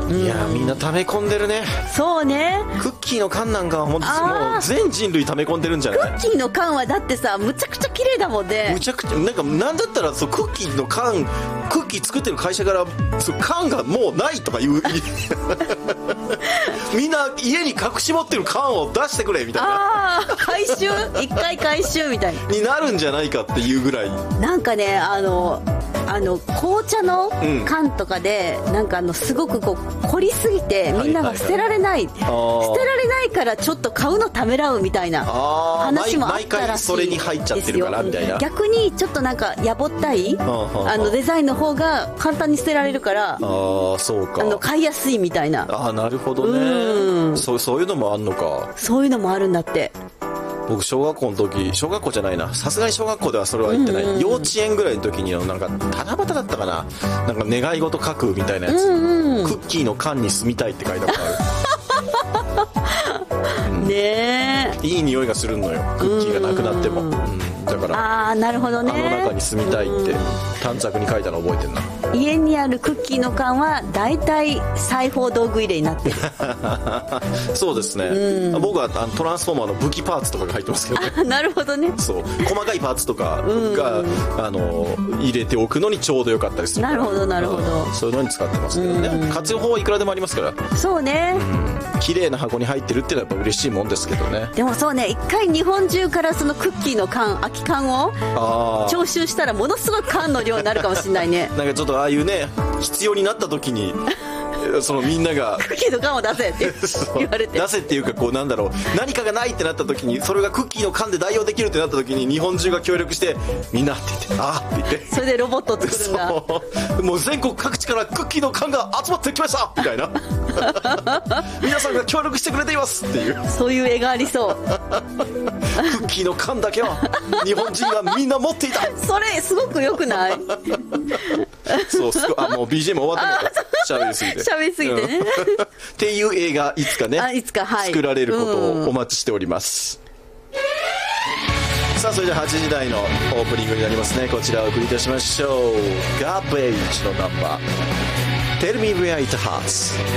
いやみんな溜め込んでるね。 そうね。 クッキーの缶なんかはもう全人類溜め込んでるんじゃない？ クッキーの缶はだってさ、むちゃくちゃ綺麗だもんね。 むちゃくちゃなんだったらそうクッキーの缶、クッキー作ってる会社からそう缶がもうないとか言うみんな家に隠し持ってる缶を出してくれみたいな、 回収一回回収みたいになるんじゃないかっていうぐらい。 なんかね、紅茶の缶とかで、なんかすごくこう凝りすぎてみんなが捨てられない、捨てられないからちょっと買うのためらうみたいな話もあったらしいですよ。毎回それに入っちゃってるからみたいな。逆にちょっとなんかやぼったいデザインの方が簡単に捨てられるから、 そうか、 買いやすいみたいな。 なるほどね。そういうのもあんのか。 そういうのもあるんだって。 僕小学校の時、小学校じゃないな、さすがに小学校ではそれは言ってない、幼稚園ぐらいの時になんか七夕だったかな、なんか願い事書くみたいなやつ、クッキーの缶に住みたいって書いたことあるねえ、いい匂いがするのよ、クッキーがなくなっても。だからなるほどね、 中に住みたいって短冊に書いたの覚えてるな。 家にあるクッキーの缶は大体裁縫道具入れになってるそうですね、僕はトランスフォーマーの武器パーツとかが入ってますけどね。 なるほどね。 そう、細かいパーツとかが、入れておくのにちょうどよかったりする。 なるほどなるほど、 そういうのに使ってますけどね。活用法はいくらでもありますから。そうね、綺麗な箱に入ってるっていうのはやっぱ嬉しいもんですけどね。 でもそうね、一回日本中からそのクッキーの缶、空き缶を徴収したらものすごい缶の量になるかもしれないね。 なんかちょっとああいうね、必要になった時にそのみんながクッキーの缶を出せって言われて出せっていうか、こうなんだろう、何かがないってなった時にそれがクッキーの缶で代用できるってなった時に日本中が協力してみんなって言ってって言って、 それでロボットを作るんだ。 そうもう全国各地からクッキーの缶が集まってきましたみたいな皆さんが協力してくれていますっていう、そういう絵がありそうクッキーの缶だけは日本人がみんな持っていたそれすごく良くないそうもう BGM 終わっても喋りすぎてねっていう映画いつかね、いつか、作られることをお待ちしております。さあそれでは8時台のオープニングになりますね。こちらをお送りいたしましょう。ガーベージのナンバー Tell me where it hurts